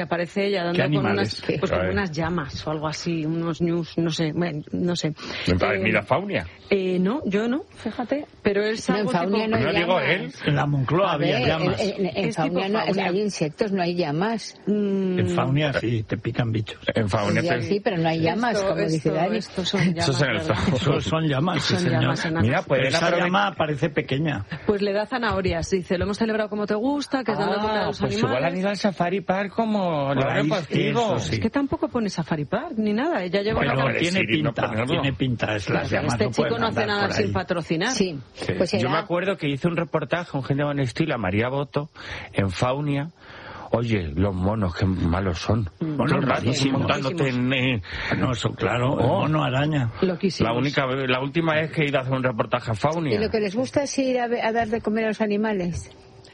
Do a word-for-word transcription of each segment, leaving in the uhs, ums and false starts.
aparece ella dando con unas, pues con unas llamas o algo así, unos news, no sé, bueno, no sé. Eh, ¿Mira Faunia? Eh, no, yo no, fíjate, pero él sabe. No, en Faunia tipo... no, no digo él. En la Moncloa había ver, llamas. En, en, en Faunia, no, Faunia hay insectos, no hay llamas. Mm. En Faunia sí, te pican bichos. En Faunia te... sí, pero no hay llamas, esto, como esto, dice Dani. Esto son llamas. Eso es en el Eso son llamas, sí, son señor. llamas Mira, pues esa aprovechar... llama parece pequeña. Pues le da zanahorias, dice, lo hemos celebrado como te gusta, que es dando comida a los pues animales. igual han ido al Safari Park como lo han partido. Sí. Es que tampoco pone Safari Park ni nada, ella lleva bueno, una tiene pinta, no tiene pinta, es las claro, llamas este no chico no hace nada sin patrocinar. Sí. Sí. Pues yo me acuerdo que hice un reportaje con gente de estilo a María Boto en Faunia. Oye, los monos, qué malos son. Monos rarísimos. Montándote en... Eh... No, eso claro, oh, mono araña. La única, la última vez que he ido a hacer un reportaje a Faunia. ¿Y lo que les gusta es ir a, a dar de comer a los animales?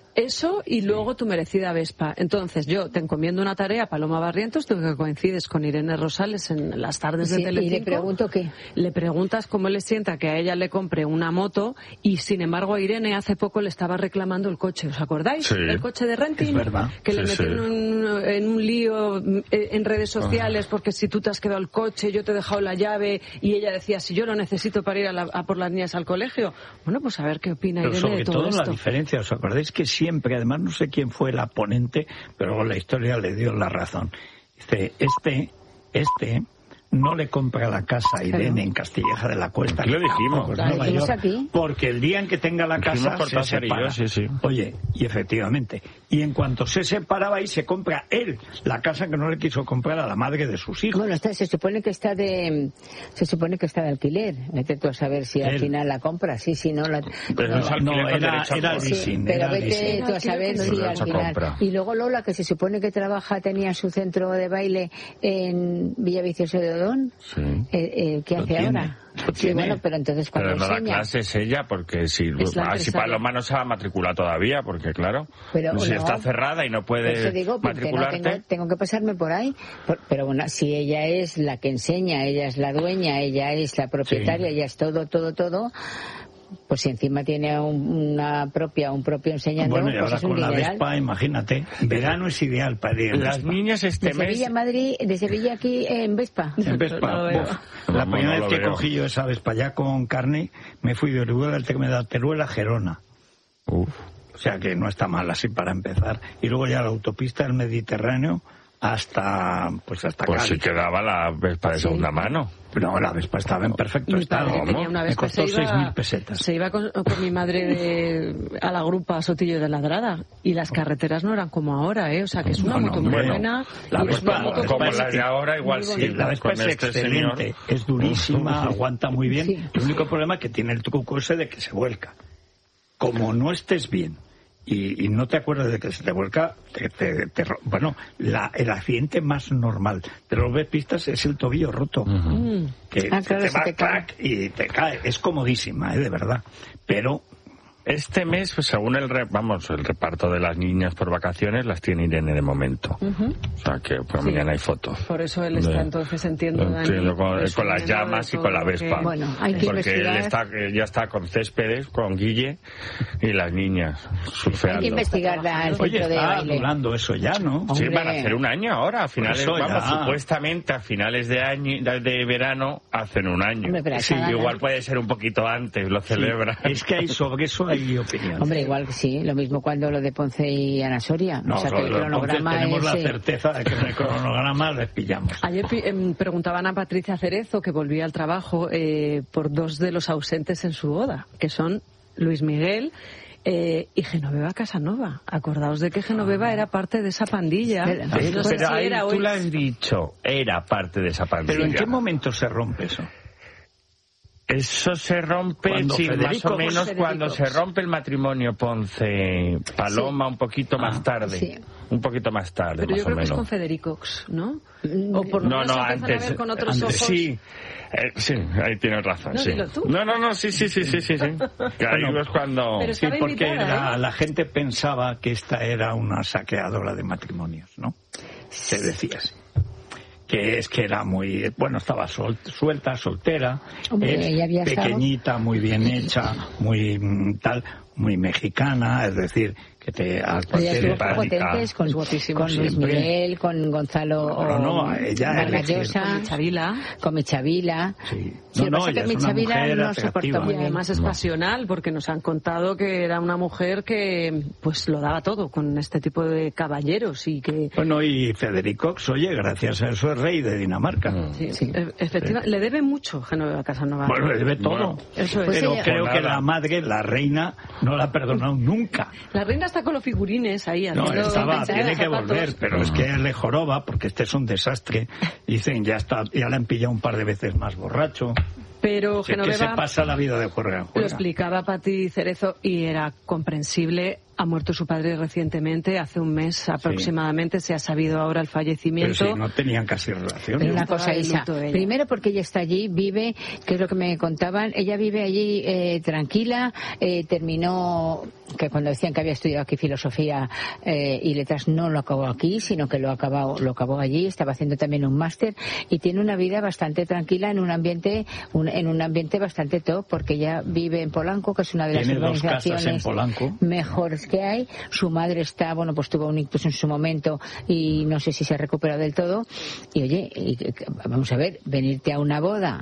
Eso y luego tu merecida Vespa. Entonces yo te encomiendo una tarea, Paloma Barrientos, tú que coincides con Irene Rosales en las tardes sí, de Telecinco. ¿Y le pregunto qué? Le preguntas cómo le sienta que a ella le compre una moto y sin embargo a Irene hace poco le estaba reclamando el coche. ¿Os acordáis? Sí. El coche de renting. Es verdad. Que sí, le metió sí. en, un, en un lío en redes sociales ah. porque si tú te has quedado el coche, yo te he dejado la llave y ella decía si yo lo necesito para ir a, la, a por las niñas al colegio. Bueno, pues a ver qué opina pero Irene sobre de todo, todo esto. La diferencia, ¿os acordáis que siempre, además no sé quién fue la ponente, pero la historia le dio la razón? Dice, este, este no le compra la casa a Irene en Castilleja de la Cuesta. Aquí lo dijimos. Por Nueva York, porque el día en que tenga la casa se separa. Sí, sí. Oye, y efectivamente, y en cuanto se separaba y se compra él la casa que no le quiso comprar a la madre de sus hijos. Bueno, está, se supone que está de se supone que está de alquiler. Vete tú a saber si al él. final la compra, sí, si no la. Pero no, no, no era, era leasing. Sí, pero era vete leasing. tú a saber si al final. Y luego Lola, que se supone que trabaja, tenía su centro de baile en Villaviciosa de Odón. Sí. Eh, eh, ¿Qué Lo hace tiene. ahora? Lo Sí, tiene. bueno, pero entonces cuando Pero no da enseña... clases ella, porque si, si Paloma no se va a matricular todavía, porque claro, pero, si no, está cerrada y no puede digo, matricularte... No, tengo, tengo que pasarme por ahí, por, pero bueno, si ella es la que enseña, ella es la dueña, ella es la propietaria, sí. ella es todo, todo, todo... Pues si encima tiene un, una propia, un propio enseñando, bueno, y pues ahora es un con dineral. la Vespa, imagínate, verano es ideal para ir en Las Vespa. niñas este de mes... Sevilla a Madrid, de Sevilla aquí en Vespa. En Vespa, no la no, primera no vez que veo. cogí yo esa Vespa ya con carne, me fui de Orihuela al Teruel a Gerona. Uf. O sea que no está mal así para empezar. Y luego ya la autopista del Mediterráneo hasta pues hasta Pues Cádiz. si quedaba la Vespa de segunda sí. mano. No, la Vespa estaba en perfecto Mi estado. padre tenía una Me Vespa, costó se seis iba, mil pesetas. se iba con, con mi madre de, a la grupa Sotillo de Ladrada y las carreteras no eran como ahora, ¿eh? O sea que es una No, no, moto muy bueno, buena. la y es Vespa- una moto la Como Vespa las de ahora, igual muy sí. Sí, la Vespa con es este excelente, señor. es durísima, aguanta muy bien. Sí. El único problema es que tiene el truco ese de que se vuelca. Como no estés bien y, y no te acuerdas de que se te vuelca, te, te, te, bueno, la, el accidente más normal de los vespistas es el tobillo roto. Uh-huh. Que Ah, claro, te se va te clac y te cae. Es comodísima, ¿eh? De verdad. Pero... Este mes, pues, según el re, vamos, el reparto de las niñas por vacaciones, las tiene Irene de momento. Uh-huh. O sea que por Sí. mañana hay fotos. Por eso él está De- entonces, entiendo, Dani, entiendo con, con las presumiendo llamas de y con la todo Vespa. que- Bueno, hay que Porque él investigar. está, eh, ya está con Céspedes, con Guille y las niñas surfeando. Hay que investigar la- el Oye, centro de está baile. durando eso ya, ¿no? Sí, Hombre. van a hacer un año ahora, a finales, Por eso vamos, ya. supuestamente a finales de año, de, de verano, hacen un año. Hombre, pero Sí, cada- igual puede ser un poquito antes, lo celebran. Es que hay sobre eso hay opinión. Hombre, igual que sí, lo mismo cuando lo de Ponce y Ana Soria. No, o sea que el lo de Ponce cronograma tenemos es, la eh, certeza de que en el cronograma les pillamos. Ayer pi- em, preguntaban a Patricia Cerezo, que volvía al trabajo, eh, por dos de los ausentes en su boda, que son Luis Miguel eh, y Genoveva Casanova. Acordaos de que Genoveva era parte de esa pandilla. Pero- No sé Pero si ahí era tú hoy. lo has dicho, era parte de esa pandilla. Pero ¿en qué momento se rompe eso? Eso se rompe, Cuando sí, Federico- más o menos Federico. cuando se rompe el matrimonio Ponce-Paloma, un poquito más tarde. sí. Un poquito más tarde, Pero más yo creo o que es menos. con Federicox, ¿no? O por lo No, menos no, empiezan antes. a ver con otros antes, ojos. Sí, eh, sí, ahí tienes razón. No, sí. dilo tú. No, no, no, sí, sí, sí, sí, sí. sí. Que ahí Bueno, es cuando... pero Sí, Estaba porque invitada, la, ¿eh? la gente pensaba que esta era una saqueadora de matrimonios, ¿no? Se decía así. Que es que era muy... Bueno, estaba sol- suelta, soltera, Hombre, es ella había estado- pequeñita, muy bien hecha, muy mm, tal... muy mexicana, es decir, que te a cualquier ella estuvo potentes con, con Luis Miguel, con Gonzalo no, no, ella Vargas Llosa, con Michavila, con Michavila. Sí. Sí, No, no, pasa ella que es una Michavila mujer no se portó muy y bien. además es pasional, porque nos han contado que era una mujer que pues lo daba todo con este tipo de caballeros y que... Bueno, y Federico, oye, gracias a eso es rey de Dinamarca. Sí, sí. Efectivamente, sí. Le debe mucho Genoveva Casanova. Bueno, le debe todo. Bueno, eso es. Pues Pero ella... creo Pues que nada. la madre, la reina, no la ha perdonado nunca. La reina está con los figurines ahí No, haciendo estaba, pintar tiene que zapatos. volver, pero es que le joroba, porque este es un desastre. Dicen, ya está, ya le han pillado un par de veces más borracho. Pero Sí, que se Genoveva pasa la vida de juerga en lo juerga. explicaba Pati Cerezo y era comprensible. Ha muerto su padre recientemente, hace un mes aproximadamente, se ha sabido ahora el Pero fallecimiento. sí, no tenían casi relación. Pero una Estaba cosa, de Isa, luto ella. primero porque ella está allí, vive, que es lo que me contaban, ella vive allí eh, tranquila, eh, terminó, que cuando decían que había estudiado aquí filosofía eh, y letras, no lo acabó aquí, sino que lo acabó, lo acabó allí, estaba haciendo también un máster y tiene una vida bastante tranquila en un ambiente, un, en un ambiente bastante top, porque ella vive en Polanco, que es una de las Tiene dos casas en organizaciones Polanco. mejores que hay. Su madre está, bueno, pues tuvo un ictus en su momento y no sé si se ha recuperado del todo. Y oye, y, vamos a ver, venirte a una boda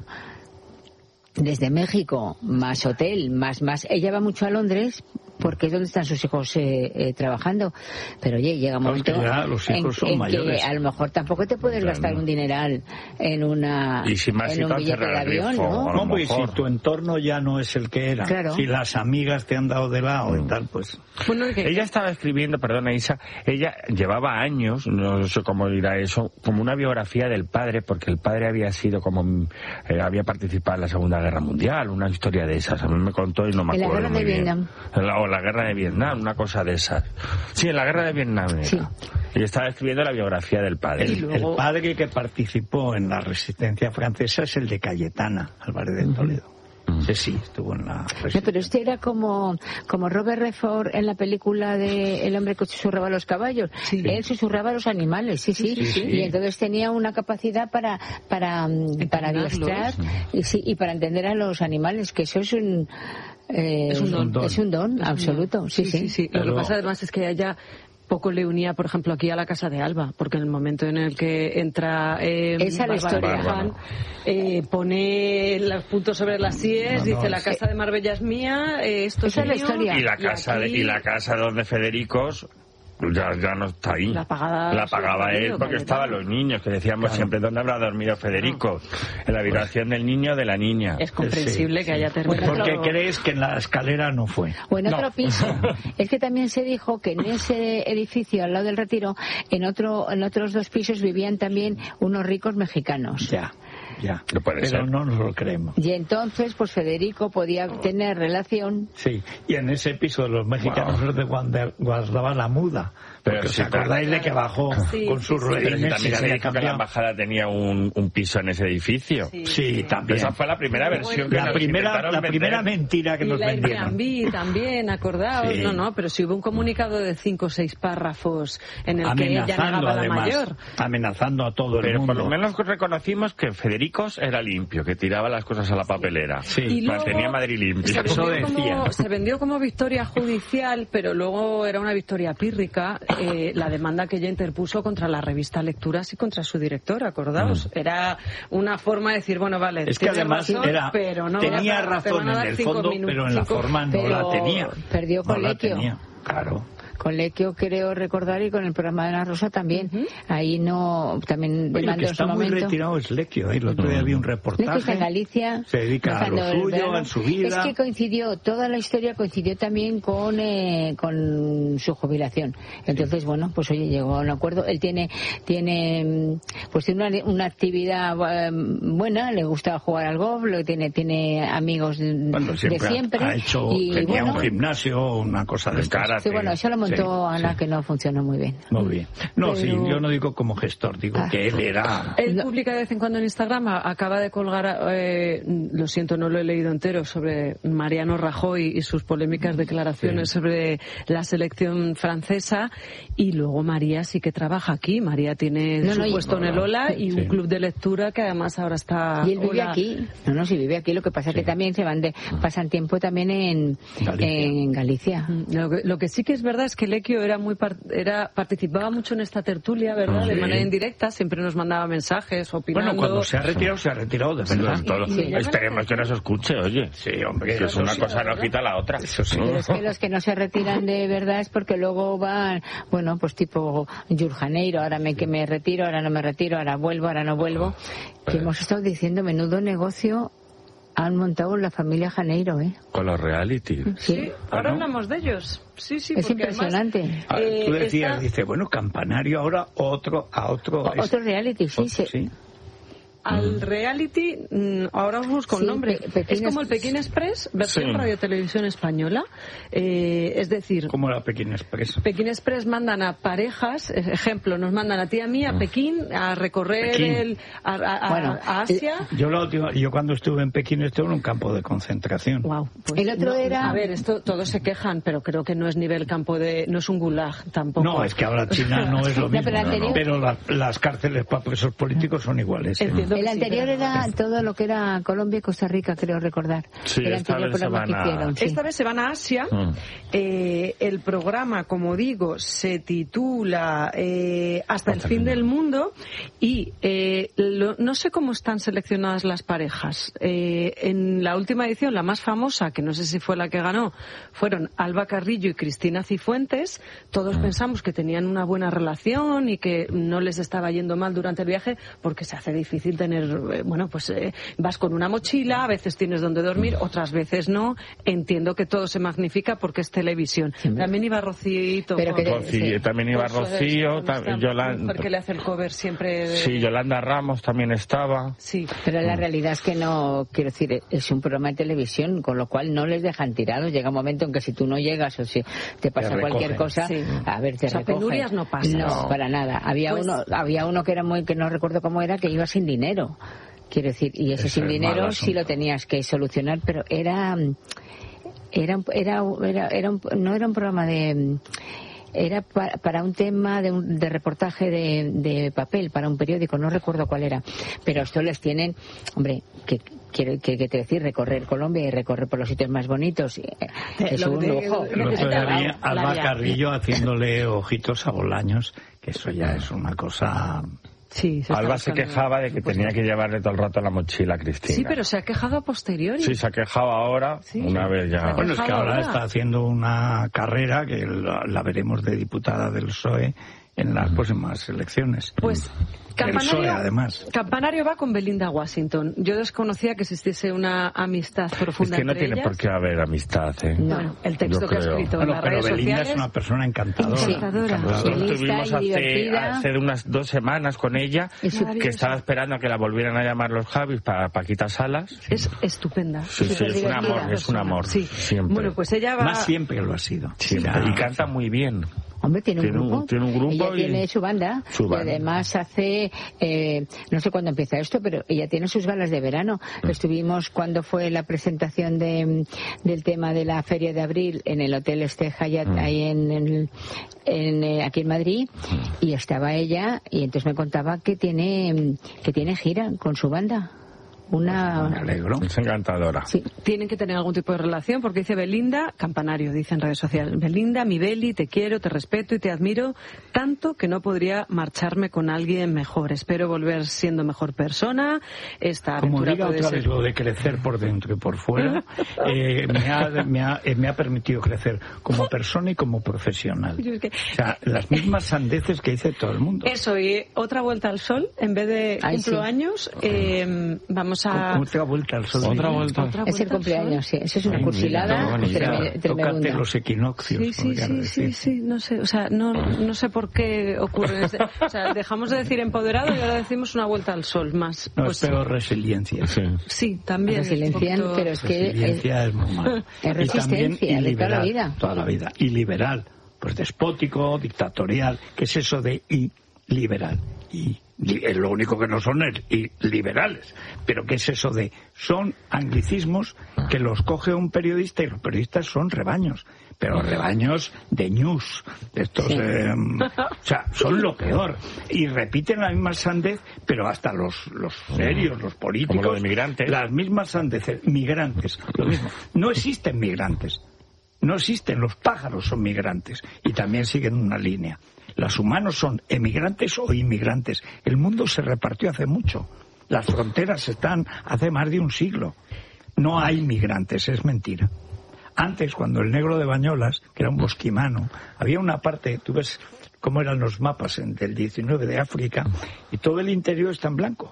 desde México, más hotel, más, más. Ella va mucho a Londres porque es donde están sus hijos eh, eh, trabajando. Pero oye, llega un momento Porque ya los hijos en, son en mayores. que a lo mejor tampoco te puedes Claro. gastar un dineral en una Y si más en un hizo billete de cerrar el avión, grifo, ¿no? a lo No, pues si mejor. tu entorno ya no es el que era, Claro. si las amigas te han dado de lado y tal, pues... Bueno, que- Ella estaba escribiendo, perdona Isa, ella llevaba años, no sé cómo dirá eso, como una biografía del padre, porque el padre había sido como, eh, había participado en la Segunda Guerra Mundial, una historia de esas, a mí me contó y no me En la acuerdo guerra muy de bien. Vietnam. En la- o la Guerra de Vietnam, una cosa de esas. Sí, en la Guerra de Vietnam era. Sí. Y estaba escribiendo la biografía del padre. Y El, luego- el padre que participó en la resistencia francesa es el de Cayetana, Álvarez de Toledo. Ese sí, estuvo en la No, resistencia. pero este era como, como Robert Redford en la película de El hombre que susurraba a los caballos. Sí. Él susurraba a los animales, sí, sí. sí, sí. Y entonces tenía una capacidad para para, mm, para Entrenarlos. adiestrar y, sí, y para entender a los animales, que eso es un... eh, Es un don. Es un don, absoluto, sí, sí. sí, sí. Lo Pero- que pasa además es que a ella poco le unía, por ejemplo, aquí a la casa de Alba, porque en el momento en el que entra eh, Esa es la Bárbara historia. Luján, eh, pone los puntos sobre las íes, No, no, dice la sí. casa de Marbella es mía, eh, esto Esa es la mío, historia. Y la casa de, aquí y la casa donde Federicos ya, ya no está ahí. La pagaba La su pagaba él marido, porque Cayetano. estaban los niños, que decíamos siempre, ¿dónde habrá dormido Federico? En la habitación del niño o de la niña. es comprensible Sí, que haya Bueno, terminado. ¿Por qué Pero- crees que en la escalera no fue? O en No. otro piso. Es que también se dijo que en ese edificio al lado del Retiro, en otro en otros dos pisos vivían también unos ricos mexicanos. Ya, ya. No puede Pero ser. no nos lo creemos. Y entonces, pues Federico podía tener relación. Sí, y en ese piso de los mexicanos Wow. es de guarda- guardaba la muda. Pero Porque sí, os acordáis de que bajó Sí, con sus sí, sí. Pero si ruedines y también se se había dijo que la cambiado. embajada tenía un, un piso en ese edificio. Sí. Sí, también. Esa fue la primera Pero versión bueno, que La nos primera, intentaron la vender. primera mentira que Y nos la vendieron. Airbnb también, acordaos. Sí. No, no, pero si hubo un comunicado de cinco o seis párrafos en el que ella Amenazando, negaba la además. mayor. Amenazando a todo el Pero mundo. por lo menos reconocimos que Federicos era limpio, que tiraba las cosas a la papelera. Sí. Y luego Mantenía Madrid limpio. Se Eso vendió, decía. como, se vendió como victoria judicial, pero luego era una victoria pírrica, eh, la demanda que ella interpuso contra la revista Lecturas y contra su director, acordaos. Mm. Era una forma de decir, bueno, vale, Es que tienes además razón, era, pero no tenía vas a- te razón van a en dar el cinco fondo, minutos, pero en la cinco- forma no pero la tenía. perdió con no la Lequio. tenía, claro. Con Lequio creo recordar y con el programa de Ana Rosa también. Ahí no, también Oye, el demandó que en su está muy momento. retirado es Lequio. ¿eh? El otro día vi un reportaje. Lequio está en Galicia. Se dedica a lo pasando el suyo, verano. en su vida. Es que coincidió, toda la historia coincidió también con, eh, con su jubilación. Entonces, bueno, pues oye, llegó a un acuerdo. Él tiene, tiene, mm, pues tiene una, una actividad eh, buena, le gusta jugar al golf, lo tiene, tiene amigos de, Bueno, de siempre, ha- siempre. ha hecho, y tenía bueno, un gimnasio, una cosa de De estas. karate. sí, bueno, eso lo contó sí, Ana sí. que no funcionó muy bien. Muy bien. No, Pero... sí, yo no digo como gestor, digo Ah. que él era... Él publica de vez en cuando en Instagram, acaba de colgar, eh, lo siento, no lo he leído entero, sobre Mariano Rajoy y sus polémicas declaraciones sí. sobre la selección francesa, y luego María sí que trabaja aquí. María tiene no, su no, puesto no, en el Ola y sí. un club de lectura que además ahora está... Y él vive Ola. aquí. No, no, sí vive aquí. Lo que pasa es sí. que también se van de, pasan tiempo también en Galicia. En Galicia. Lo, que, lo que sí que es verdad es que Lequio era muy era participaba mucho en esta tertulia, ¿verdad? Sí. De manera indirecta, siempre nos mandaba mensajes, opinando. Bueno, cuando se ha retirado, se ha retirado de verdad. Sí, todo. Sí, esperemos que no se escuche, oye. Sí, hombre. Que es una cosa no quita la otra. Eso sí. Pero es que los que no se retiran de verdad es porque luego van, bueno, pues tipo Jules Janeiro, ahora me que me retiro, ahora no me retiro, ahora vuelvo, ahora no vuelvo. Que hemos estado diciendo, menudo negocio han montado la familia Janeiro, ¿eh? Con los reality. Sí, sí. Ahora bueno. hablamos de ellos. Sí, sí, es impresionante. Además, ah, tú decías, está... dice, bueno, Campanario ahora otro, a otro... O, otro reality, sí, sí. sí. Al reality, ahora os busco el sí, nombre, Pe es como el Pekín Express, versión sí. Radio Televisión Española, eh, es decir... ¿Cómo era Pekín Express? Pekín Express mandan a parejas, ejemplo, nos mandan a ti a mí a Pekín a recorrer Pekín. El, a, a, bueno, a Asia. Yo, la última, yo cuando estuve en Pekín estuve en un campo de concentración. Wow, pues el otro no, era... A ver, esto todos se quejan, pero creo que no es nivel campo de... no es un gulag tampoco. No, es que ahora China no es lo mismo, no, pero, anterior... no, no. pero la, las cárceles para presos políticos son iguales. ¿eh? El sí, anterior era todo lo que era Colombia y Costa Rica, creo recordar. Sí, el esta vez, se van hicieron, a... sí. esta vez se van a Asia. Mm. Eh, el programa, como digo, se titula eh, Hasta el fin del mundo y eh, lo, no sé cómo están seleccionadas las parejas. Eh, en la última edición, la más famosa, que no sé si fue la que ganó, fueron Alba Carrillo y Cristina Cifuentes. Todos mm. pensamos que tenían una buena relación y que no les estaba yendo mal durante el viaje, porque se hace difícil tener... Eh, bueno, pues eh, vas con una mochila, a veces tienes donde dormir, otras veces no. Entiendo que todo se magnifica porque es televisión. Sí, también iba Rocío. Pero que Rocío, sí. También iba Rocío, tam Yolanda. Porque le hace el cover siempre. De... Sí, Yolanda Ramos también estaba. Sí. Pero la realidad es que no, quiero decir, es un programa de televisión, con lo cual no les dejan tirados. Llega un momento en que si tú no llegas o si te pasa te cualquier cosa, sí. a ver, te o sea, recogen. penurias no pasan. No, no, para nada. Había pues... uno, había uno que era muy, que no recuerdo cómo era, que iba sin dinero. Quiero decir, y ese sin dinero sí lo tenías que solucionar, pero era era era era, era un, no era un programa de era para, para un tema de, un, de reportaje de, de papel para un periódico, no recuerdo cuál era, pero esto les tienen, hombre, que quiero que, que te decir, recorrer Colombia y recorrer por los sitios más bonitos es un lujo. Alba Carrillo haciéndole ojitos a Bolaños, que eso ya es una cosa... Sí, se Alba se quejaba de que tenía que llevarle todo el rato la mochila a Cristina. Sí, pero se ha quejado a posteriori. Sí, se ha quejado ahora, sí. una vez ya. Bueno, es que ahora, ahora está haciendo una carrera que la, la veremos de diputada del P S O E en las mm. próximas elecciones. Pues Campanario, P S O E, además. Campanario va con Belinda Washington. Yo desconocía que existiese una amistad profunda entre ellas. Es que no tiene ellas. Por qué haber amistad, ¿eh? No, bueno, el texto Yo que creo. ha escrito bueno, en las pero redes Belinda sociales... es una persona encantadora. Sí, encantadora. Nosotros estuvimos hace, hace unas dos semanas con ella, que estaba esperando a que la volvieran a llamar los Javis para Paquita Salas. Es estupenda. Sí, sí, es un amor, es un amor. Sí. Siempre. Bueno, pues ella va... Más siempre lo ha sido. Siempre. Y canta muy bien. Hombre, tiene un, tiene grupo. Un, tiene un grupo. Ella y... tiene su banda. Su banda. Y además hace, eh, no sé cuándo empieza esto, pero ella tiene sus galas de verano. Mm. Estuvimos cuando fue la presentación de, del tema de la Feria de Abril en el Hotel Este Hyatt, mm. ahí en, en, en, eh, aquí en Madrid, mm. y estaba ella, y entonces me contaba que tiene, que tiene gira con su banda. Una... Me alegro. Es encantadora. Sí, tienen que tener algún tipo de relación, porque dice Belinda, Campanario, dice en redes sociales, Belinda, mi Beli, te quiero, te respeto y te admiro tanto que no podría marcharme con alguien mejor. Espero volver siendo mejor persona. Esta Como diga otra ser... vez lo de crecer por dentro y por fuera, eh, me, ha, me, ha, eh, me ha permitido crecer como persona y como profesional. Es que... O sea, las mismas sandeces que dice todo el mundo. Eso, y otra vuelta al sol, en vez de Ay, cumplo sí. años, eh, vamos a... Otra vuelta al sol. Otra vuelta. Otra es el cumpleaños, sí. Eso es una Ay, cursilada tremenda. Tócate los equinoccios. Sí, sí, sí, sí, sí, no sé, o sea, no, no sé por qué ocurre. O sea, dejamos de decir empoderado y ahora decimos una vuelta al sol más. No, pues, es peor resiliencia. Sí, sí también. Resiliencia, poquito... pero es que... Resiliencia es, es muy mal. Es resistencia de toda la vida. Toda la vida. Y liberal. pues despótico, dictatorial. ¿Qué es eso de y liberal? Y es lo único que no son es y liberales. Pero ¿qué es eso de? Son anglicismos que los coge un periodista y los periodistas son rebaños. Pero rebaños de news. Estos, sí. eh, o sea, son lo peor. Y repiten la misma sandez, pero hasta los, los serios, los políticos. Como lo de migrantes. Las mismas sandeces. Migrantes, lo mismo. No existen migrantes. No existen. Los pájaros son migrantes. Y también siguen una línea. Los humanos son emigrantes o inmigrantes. El mundo se repartió hace mucho. Las fronteras están hace más de un siglo. No hay migrantes, es mentira. Antes, cuando el negro de Bañolas, que era un bosquimano, había una parte, tú ves cómo eran los mapas en, del diecinueve de África, y todo el interior está en blanco.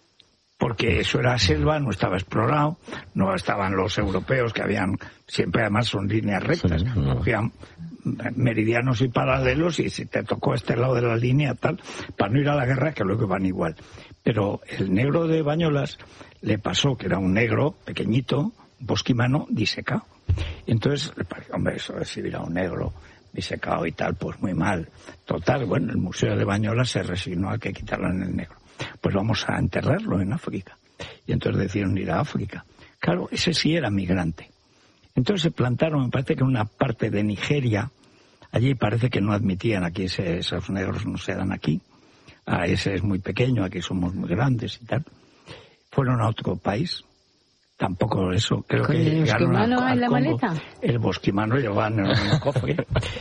Porque eso era selva, no estaba explorado, no estaban los europeos, que habían, siempre además son líneas rectas, cogían meridianos y paralelos, y si te tocó este lado de la línea, tal, para no ir a la guerra, que luego van igual. Pero el negro de Bañolas le pasó, que era un negro pequeñito, bosquimano, disecado. Y entonces, hombre, eso recibir a un negro disecado y tal, pues muy mal. Total, bueno, el Museo de Bañolas se resignó a que quitaran el negro. Pues vamos a enterrarlo en África. Y entonces decidieron ir a África. Claro, ese sí era migrante. Entonces se plantaron, me parece que en una parte de Nigeria, allí parece que no admitían, aquí ese, esos negros no se dan aquí. Ah, ese es muy pequeño, aquí somos muy grandes y tal. Fueron a otro país. Tampoco eso, creo que ¿el bosquimano en la maleta? El bosquimano llevaban en un cofre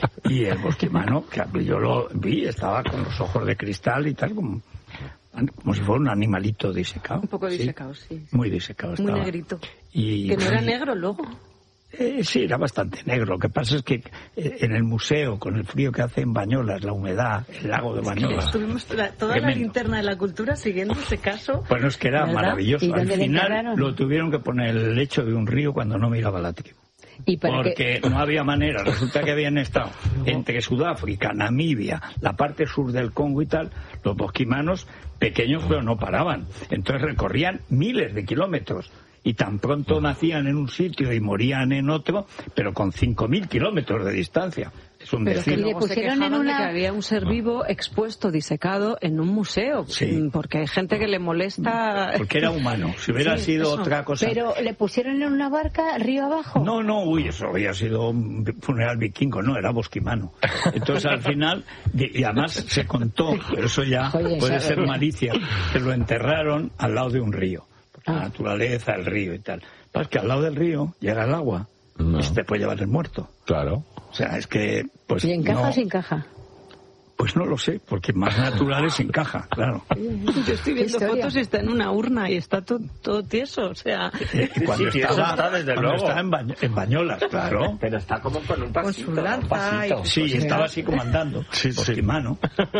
y el bosquimano, que yo lo vi, estaba con los ojos de cristal y tal, como, como si fuera un animalito disecado. Un poco disecado, sí. sí. Muy disecado estaba. Muy negrito. Y, que no era negro luego. Eh, sí, era bastante negro. Lo que pasa es que eh, en el museo, con el frío que hace en Bañolas, la humedad, el lago de Bañolas... Es que estuvimos toda, toda la linterna de la cultura siguiendo ese caso. Bueno, es que era ¿verdad? Maravilloso. Al final lo tuvieron que poner en el lecho de un río cuando no miraba la tribu. ¿Y para porque qué? No había manera. Resulta que habían estado entre Sudáfrica, Namibia, la parte sur del Congo y tal, los bosquimanos pequeños, pero no paraban. Entonces recorrían miles de kilómetros. Y tan pronto nacían en un sitio y morían en otro, pero con cinco mil kilómetros de distancia. Es un pero decir. que luego se quejaban una... de que había un ser vivo expuesto, disecado, en un museo. Sí. Porque hay gente que le molesta... Porque era humano. Si hubiera sí, sido eso. Otra cosa... ¿Pero le pusieron en una barca río abajo? No, no, uy, eso había sido un funeral vikingo. No, era bosquimano. Entonces, al final, y además se contó, pero eso ya Oye, puede ser malicia, que lo enterraron al lado de un río. La ah. naturaleza, el río y tal. Pasa que al lado del río llega el agua no. y se te puede llevar el muerto. Claro. O sea, es que... pues ¿y encaja no, o sin caja? Pues no lo sé, porque más natural es en caja, claro. Yo estoy viendo fotos y está en una urna y está todo, todo tieso, o sea... Eh, cuando sí, está, está, desde cuando luego. está en, baño, en Bañolas, claro. Pero está como con un pasito. Con su lanza. Un sí, pues, estaba así como andando, sí, bosquimano.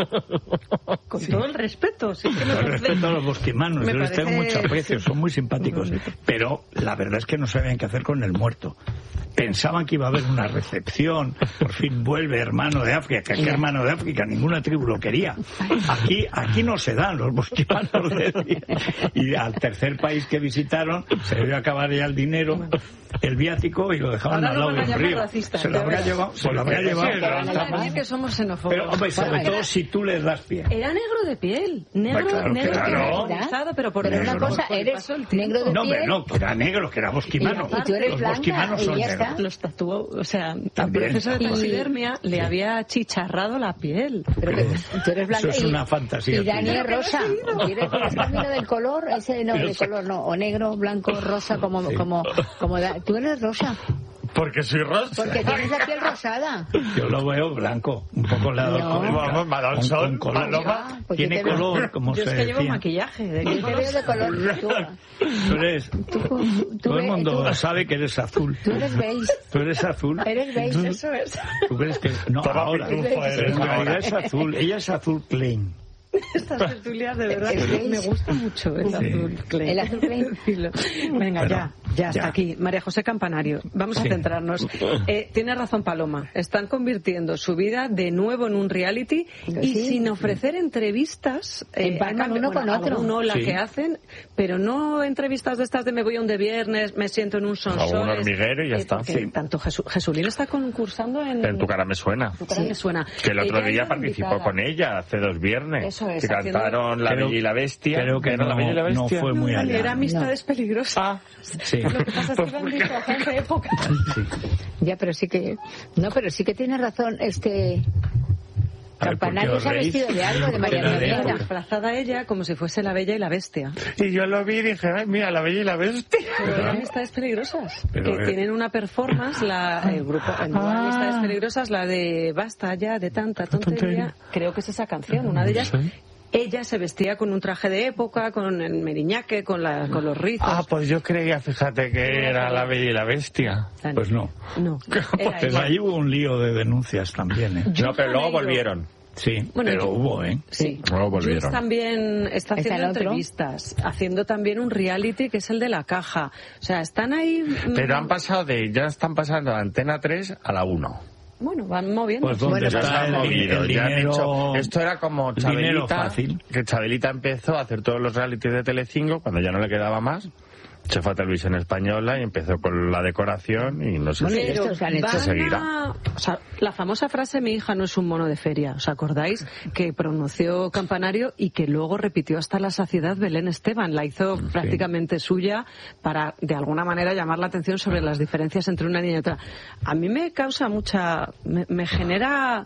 Con sí. todo el respeto. Sí, que con el respeto a los bosquimanos, yo les tengo mucho aprecio, son muy simpáticos. Pero la verdad es que no sabían qué hacer con el muerto. Pensaban que iba a haber una recepción, por fin vuelve hermano de África. ¿Qué hermano de África? Ninguna tribu lo quería. Aquí, aquí no se dan los bosquimanos. Y al tercer país que visitaron se debió acabar ya el dinero, el viático, y lo dejaban al lado de un río. Se lo habrá llevado, se lo habrá llevado. Que somos xenófobos. Pero, hombre, sobre todo si tú les das pie. Era negro de piel, negro, claro, negro, claro. Claro, pero por pero una cosa, eres negro de piel. No, hombre, no, que era negro, que era bosquimano. Y tú eres los blanca, bosquimanos son y ya negros. está. Los tatuó, o sea, También. en proceso de Y- taxidermia le Sí. había chicharrado la piel. Pero que tú eres blanca Eso es y, una fantasía y Dani tuya. es rosa. ¿Quieres el cambio del color? Ese no, Pero de sí. color no. O negro, blanco, rosa, como, Sí. como, como da- tú eres rosa. Porque soy rosa. Porque tienes la piel rosada. Yo lo veo blanco, un poco la No. Vamos, me ha dado el un, sol, un color. Paloma. Pues Tiene yo te veo- color, como Yo se es que llevo decía. maquillaje. ¿De Yo qué te veo de color. Tú, Tú eres, tú, tú, todo el ve- mundo tú- sabe que eres azul. tú eres beige. Tú eres azul. Eres beige. Eso es. ¿Tú crees que no? Toma Ahora. pitufo, Pero eres en realidad ahora. es azul. Ella es azul plain. Estas tertulias, de verdad, ¿El me gusta mucho el Sí. azul clay. El azul clay. Venga, Pero, ya, ya, hasta ya. aquí. María José Campanario, vamos Sí. a centrarnos. Eh, tiene razón Paloma, están convirtiendo su vida de nuevo en un reality y Sí. sin ofrecer entrevistas. Eh, Empalman a cambio- uno con otro. alguno la Sí. que hacen, pero no entrevistas de estas de me voy un de viernes, me siento en un sonsoles. A un hormiguero y ya está. porque Sí. Tanto Jesu- Jesulín está concursando en... En tu cara me suena. Tu cara Sí. me suena. Que el otro Ella día es la participó invitada. con ella hace dos viernes. Eso es, que haciendo- cantaron La Creo- Bella y la Bestia. creo que ¿Era La no- Bella y la no Bestia? fue muy No, allá. era amistades peligrosas. Ah, Sí. Lo que pasa es que lo han dicho a gente de época. Sí. Ya, pero sí que... No, pero sí que tiene razón este... A ver, ¿por qué Campanario os se ha reís? vestido de algo, de Era María de Magdalena. época. Disfrazada ella como si fuese la Bella y la Bestia. y yo lo vi y dije, ay, mira, La Bella y la Bestia. Pero eran amistades peligrosas. Pero, que eh, tienen una performance, la, el grupo, el grupo de Ah. amistades peligrosas, la de basta ya de tanta tontería. tontería. Creo que es esa canción. Una de ellas, Sí. ella se vestía con un traje de época, con el meriñaque, con, la, con los rizos. Ah, pues yo creía, fíjate, que era La Bella y la Bestia. Dani. Pues no. No. Era Pues Pues ella. ahí hubo un lío de denuncias también, ¿eh? No, pero luego Janeiro. volvieron. Sí, Bueno, pero yo- hubo, ¿eh? Sí. Luego volvieron. Jules también está ¿Está haciendo el otro? entrevistas, haciendo también un reality que es el de La Caja. O sea, están ahí... mm, Pero han pasado de, ya están pasando de Antena tres a la uno. Bueno, van moviendo. Pues ¿dónde Bueno, Ya pues se está han el, movido, el ya han dinero? hecho- Esto era como el dinero Chabelita, fácil. que Chabelita empezó a hacer todos los realities de Telecinco cuando ya no le quedaba más. Se fue a Televisión Española y empezó con la decoración y no sé Bueno, si... y estos han hecho- van seguirá. a- o sea, la famosa frase mi hija no es un mono de feria, ¿os acordáis? Que pronunció Campanario y que luego repitió hasta la saciedad Belén Esteban. La hizo prácticamente suya para, de alguna manera, llamar la atención sobre las diferencias entre una niña y otra. A mí me causa mucha... me, me genera...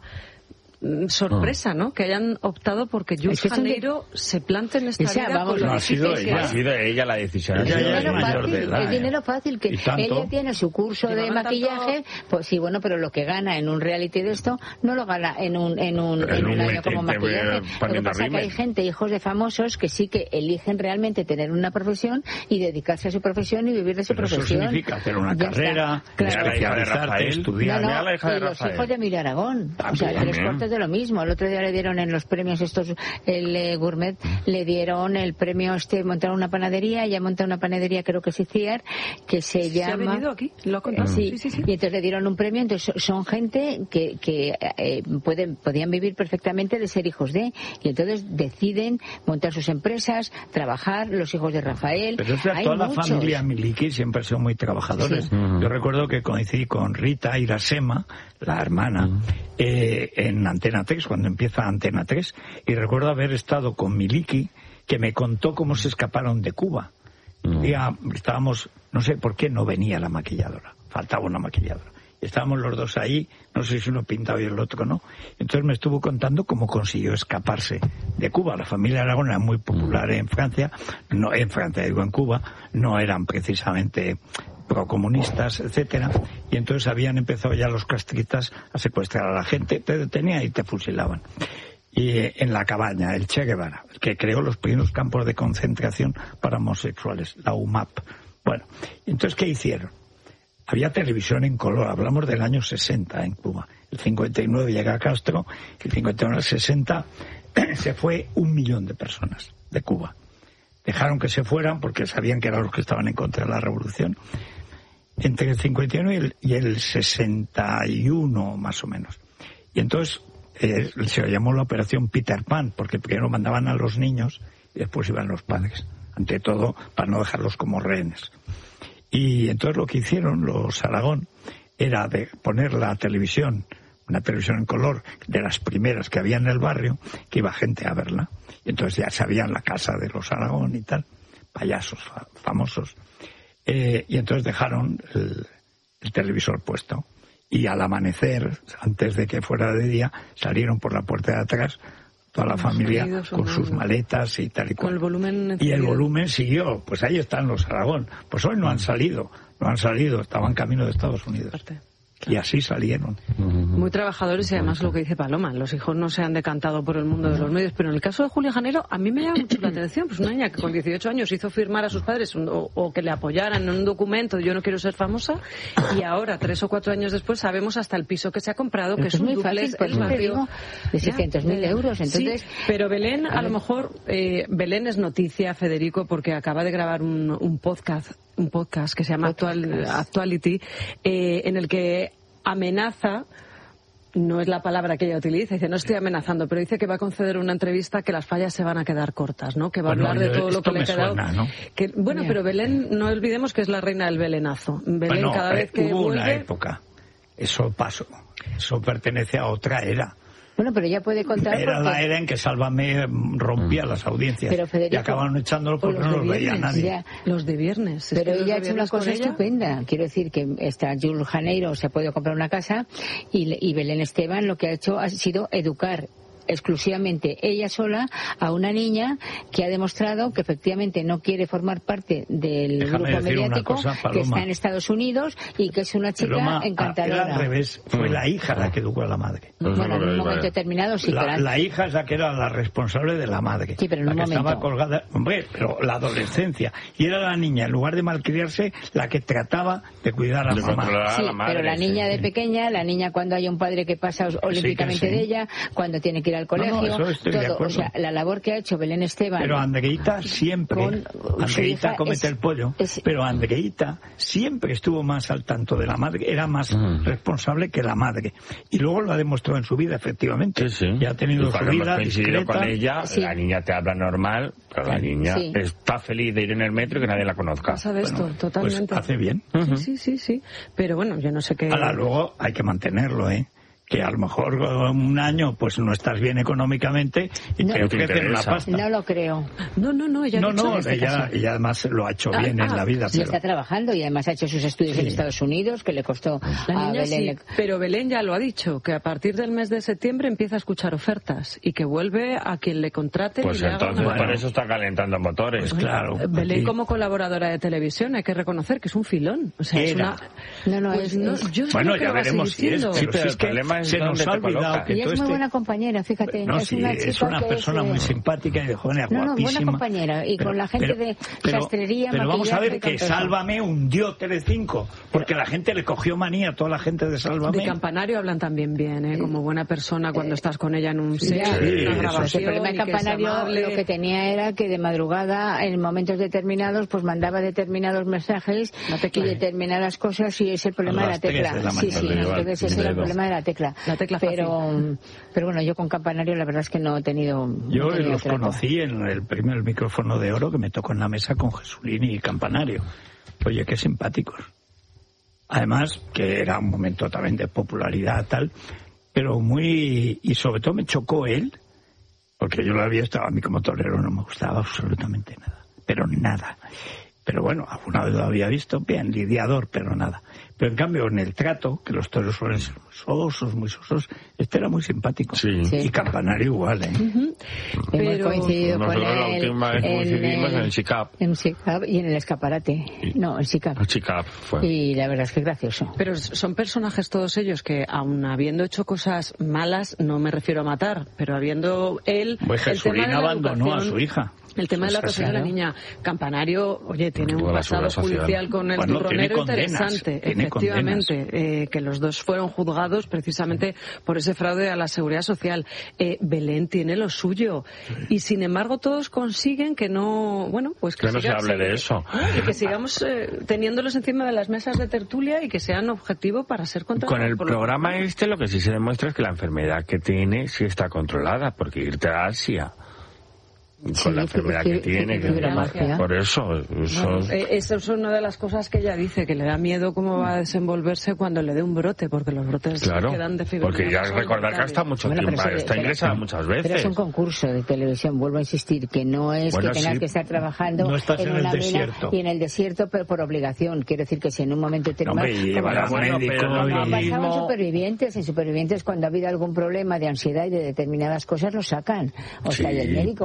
mm, sorpresa, ¿no? Que hayan optado porque Jules Es que son de- Janeiro se plante en esta O sea, vida vamos, con lo no ha sido difícil que ella. Ha es. sido ella la decisión. Ella Ha sido ya es dinero ella. mayor fácil, de edad, es ¿eh? dinero fácil que Y tanto. ella tiene su curso de Llevaban maquillaje, pues sí, bueno, pero lo que gana en un reality de esto no lo gana en un en un, En en un un año como mete- maquillaje. Lo que poniendo pasa es que hay rímel. gente, hijos de famosos, que sí que eligen realmente tener una profesión y dedicarse a su profesión y vivir de su Pero eso profesión. significa hacer una Ya está. carrera, Claro. La hija de especializarte, Rafael. estudiar. No, Mira no, la hija de y los Rafael. hijos de Emilio Aragón. O sea, También. tres cuartos de lo mismo. El otro día le dieron en los premios estos, el eh, Gourmet, le dieron el premio este, montaron una panadería, ya monta una panadería, creo que es Iciar, que se ¿Se ha llama... venido aquí? ¿Lo ha contado? Eh, Sí. Sí, sí, sí. Y entonces le dieron un premio, entonces son gente que, que eh, pueden, podían vivir perfectamente de ser hijos de, y entonces deciden montar sus empresas, trabajar, los hijos de Rafael. Pero es que Hay toda la muchos. familia Miliki siempre son muy trabajadores. Sí. Yo recuerdo que coincidí con Rita Irasema, la hermana, eh, en Antena tres, cuando empieza Antena tres, y recuerdo haber estado con Miliki, que me contó cómo se escaparon de Cuba. Un día estábamos, no sé por qué no venía la maquilladora, faltaba una maquilladora. Y estábamos los dos ahí, no sé si uno pintaba y el otro no. Entonces me estuvo contando cómo consiguió escaparse de Cuba. La familia Aragón era muy popular en Francia, no en Francia, digo en Cuba, no eran precisamente procomunistas, etcétera, y entonces habían empezado ya los castristas a secuestrar a la gente, te detenían y te fusilaban. Y eh, en la cabaña, el Che Guevara, el que creó los primeros campos de concentración para homosexuales, la U M A P. Bueno, entonces, ¿qué hicieron? Había televisión en color, hablamos del año sesenta en Cuba. El cincuenta y nueve llega Castro, el cincuenta y nueve al sesenta se fue un millón de personas de Cuba. Dejaron que se fueran porque sabían que eran los que estaban en contra de la revolución. Entre el cincuenta y nueve y el, y el sesenta y uno, más o menos. Y entonces eh, se llamó la operación Peter Pan, porque primero mandaban a los niños y después iban los padres. Ante todo, para no dejarlos como rehenes. Y entonces lo que hicieron los Aragón era de poner la televisión, una televisión en color, de las primeras que había en el barrio, que iba gente a verla. Y entonces ya sabían la casa de los Aragón y tal, payasos fa- famosos. Eh, y entonces dejaron el, el televisor puesto. Y al amanecer, antes de que fuera de día, salieron por la puerta de atrás toda la familia maridos con sus sonando. maletas y tal y Con cual. el volumen Y el encendido. volumen siguió. Pues ahí están los Aragón. Pues hoy no han salido, no han salido, estaban camino de Estados Unidos. Fuerte. Y así salieron. Muy trabajadores y además lo que dice Paloma, los hijos no se han decantado por el mundo de los medios, pero en el caso de Julia Janeiro a mí me llama mucho la atención, pues una niña que con dieciocho años hizo firmar a sus padres o, o que le apoyaran en un documento, yo no quiero ser famosa, y ahora, tres o cuatro años después, sabemos hasta el piso que se ha comprado, que es, es un duplex, por eso te digo, de seiscientos mil euros, entonces... Sí, pero Belén, a, a lo mejor, eh, Belén es noticia, Federico, porque acaba de grabar un, un podcast un podcast que se llama Actual, Actuality, eh, en el que amenaza, no es la palabra que ella utiliza, dice, no estoy amenazando, pero dice que va a conceder una entrevista que las fallas se van a quedar cortas, ¿no? Que va bueno, a hablar de todo lo que le ha quedado. Suena, ¿no? Que, bueno, yeah. Pero Belén, no olvidemos que es la reina del belenazo. Belén bueno, cada vez que hubo vuelve... una época, eso pasó, eso pertenece a otra era. Bueno, pero ella puede contar... Era porque... la era en que Sálvame rompía mm. las audiencias. Pero Federico, y acabaron echándolo porque no los veía nadie. Ya. Los de viernes. Pero ella ha hecho una cosa estupenda. Quiero decir que esta Julia Janeiro se ha podido comprar una casa y, y Belén Esteban lo que ha hecho ha sido educar exclusivamente ella sola a una niña que ha demostrado que efectivamente no quiere formar parte del Déjame grupo mediático cosa, que está en Estados Unidos y que es una chica Paloma, encantadora. Era al revés, fue la hija la que educó a la madre. Bueno, en un momento determinado sí. La, pero... la hija es la que era la responsable de la madre. Sí, pero en la un que momento. Estaba colgada, hombre, pero la adolescencia. Y era la niña, en lugar de malcriarse, la que trataba de cuidar a de la mamá. Sí, la madre, pero la niña sí. de pequeña, la niña cuando hay un padre que pasa olímpicamente sí, sí. de ella, cuando tiene que ir al colegio... No, no, todo, o sea, la labor que ha hecho Belén Esteban... Pero Andreita siempre... Con, Andreita comete es, el pollo, es, pero Andreita siempre estuvo más al tanto de la madre, era más mm. responsable que la madre. Y luego lo ha demostrado en su vida, efectivamente. Sí, sí. Y ha tenido y su vida discreta. Con ella, sí. La niña te habla normal, pero la niña sí. está feliz de ir en el metro y que nadie la conozca. Pasa de esto, bueno, totalmente. Pues hace bien. Uh-huh. Sí, sí, sí. Pero bueno, yo no sé qué... Ahora, luego hay que mantenerlo, ¿eh? Que a lo mejor un año pues no estás bien económicamente y no, te ofrecen una pasta. No lo creo. No, no, no, ella no, ha dicho no, en este ella, caso. ella además lo ha hecho ah, bien ah, en la vida. Y pero... está trabajando y además ha hecho sus estudios sí. en Estados Unidos, que le costó la a niña Belén. Sí, pero Belén ya lo ha dicho, que a partir del mes de septiembre empieza a escuchar ofertas y que vuelve a quien le contrate. Pues y entonces le haga por eso está calentando motores. Pues claro. Belén aquí. Como colaboradora de televisión hay que reconocer que es un filón. O sea, es una... No, no, pues es, no es... Yo bueno, creo ya que veremos si es. Sí, pero el problema es se nos ha olvidado que ella es muy buena compañera, fíjate. No, es sí, una chica es una que persona es, muy simpática y de joven, no, guapísima. No, buena compañera. Y pero, con la gente pero, de pero, sastrería, Pero vamos a ver que Sálvame Sálvame hundió Telecinco, porque la gente le cogió manía a toda la gente de Sálvame. De Campanario hablan también bien, ¿eh? Como buena persona cuando estás con ella en un sí, set, sí, una grabación. El problema de Campanario lo que tenía era que de madrugada, en momentos determinados, pues mandaba determinados mensajes y determinadas cosas y es el problema de la tecla. De la sí, sí, entonces ese era el problema de la tecla. La tecla pero, pero bueno, yo con Campanario la verdad es que no he tenido. Yo no he tenido los trato. conocí en el primer micrófono de oro que me tocó en la mesa con Jesulín y Campanario. Oye, qué simpáticos. Además, que era un momento también de popularidad tal, pero muy... Y sobre todo me chocó él, porque yo lo había estado a mí como torero, no me gustaba absolutamente nada, pero nada. Pero bueno, alguna vez lo había visto, bien, lidiador, pero nada. Pero en cambio, en el trato, que los toros suelen ser muy sosos, muy sosos, este era muy simpático. Sí. Sí. Y Campanario igual, ¿eh? Uh-huh. Pero... Hemos coincidido con Nosotros la él última vez coincidimos en el SICAP. En el SICAP y en el escaparate. Sí. No, el SICAP. El SICAP fue. Y la verdad es que es gracioso. Pero son personajes todos ellos que, aun habiendo hecho cosas malas, no me refiero a matar, pero habiendo él... Pues el tema de la abandonó educación, a su hija. El tema de la educación de la niña. Campanario, oye, tiene un pasado judicial con el bueno, turronero condenas, interesante, efectivamente, eh, que los dos fueron juzgados precisamente por ese fraude a la seguridad social. Eh, Belén tiene lo suyo y sin embargo todos consiguen que no, bueno, pues que, que no siga, se hable de eso. Y que sigamos eh, teniéndolos encima de las mesas de tertulia y que sean objetivo para ser controlados. Con el por programa lo... este lo que sí se demuestra es que la enfermedad que tiene sí está controlada, porque irte a Asia con sí, la enfermedad que, que tiene, que, que, por eso eso... Bueno, eso es una de las cosas que ella dice, que le da miedo cómo va a desenvolverse cuando le dé un brote, porque los brotes claro, quedan de fibromialgia. porque ya recordar que hasta mucho bueno, tiempo pero está inglesa pero, muchas veces. Pero es un concurso de televisión, vuelvo a insistir, que no es bueno, que tengas sí, que estar trabajando no estás en, en una el mina desierto. Y en el desierto, pero por obligación. Quiero decir que si en un momento determinado... No, llevar a bueno, médico pero no, y... pasaban supervivientes, en supervivientes cuando ha habido algún problema de ansiedad y de determinadas cosas lo sacan. O sí. sea, y el médico. Eh,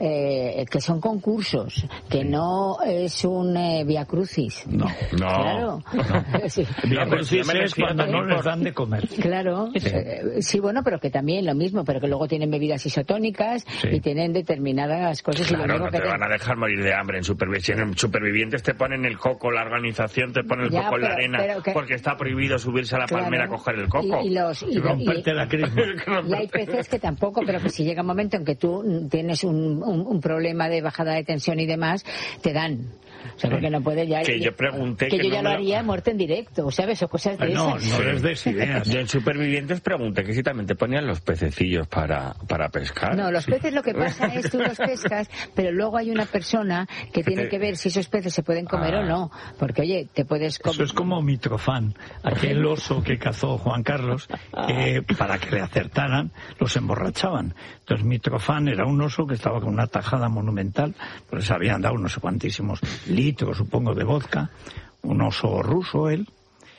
eh, que son concursos, que no es un eh, Via Crucis. No, no. Claro. no. Sí. Via Crucis es cuando no les dan de comer. Claro. Sí. Eh, sí, bueno, pero que también lo mismo, pero que luego tienen bebidas isotónicas Sí. y tienen determinadas cosas. Claro, y lo mismo no que te van a dejar morir de hambre en supervisión. En supervivientes te ponen el coco, la organización te pone el Ya, coco en la pero- arena pero que- porque está prohibido subirse a la Claro. palmera a coger el coco. Y, y los, y, Romperte y- la crisma. y hay peces que tampoco, pero que si llega un momento en que tú tienes un, un, un problema de bajada de tensión y demás, te dan. O sea, porque no puedes ya... Que yo pregunté Que, que yo no ya me lo lo- haría muerte en directo, ¿sabes? O cosas de No, esas. no les des ideas. Yo en supervivientes pregunté que si también te ponían los pececillos para, para pescar. No, los peces lo que pasa es tú los pescas, pero luego hay una persona que tiene te- que ver si esos peces se pueden comer Ah. o no. Porque, oye, te puedes comer... Eso es como Mitrofán, aquel oso que cazó Juan Carlos, que para que le acertaran los emborrachaban. Entonces Mitrofán era un oso que estaba con una tajada monumental, pues habían dado no sé cuantísimos litros, supongo, de vodka, un oso ruso él,